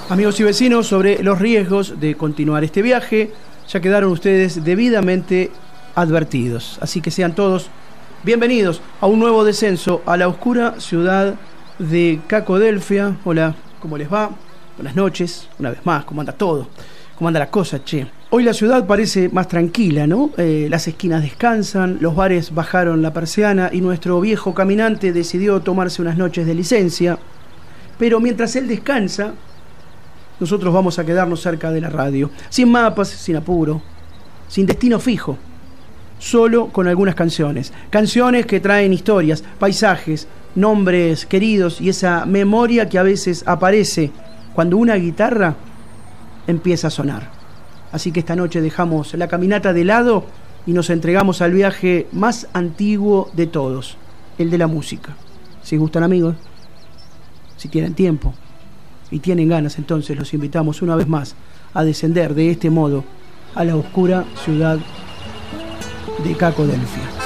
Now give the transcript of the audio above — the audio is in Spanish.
Amigos y vecinos, sobre los riesgos de continuar este viaje, ya quedaron ustedes debidamente advertidos. Así que sean todos bienvenidos a un nuevo descenso a la oscura ciudad de Cacodelfia. Hola, ¿cómo les va? Buenas noches, una vez más, ¿cómo anda todo? ¿Cómo anda la cosa, che? Hoy la ciudad parece más tranquila, ¿no? Las esquinas descansan, los bares bajaron la persiana y nuestro viejo caminante decidió tomarse unas noches de licencia. Pero mientras él descansa, nosotros vamos a quedarnos cerca de la radio, sin mapas, sin apuro, sin destino fijo, solo con algunas canciones. Canciones que traen historias, paisajes, nombres queridos y esa memoria que a veces aparece cuando una guitarra empieza a sonar. Así que esta noche dejamos la caminata de lado y nos entregamos al viaje más antiguo de todos, el de la música. Si gustan, amigos, si tienen tiempo y tienen ganas, entonces los invitamos una vez más a descender de este modo a la oscura ciudad de Cacodelfia.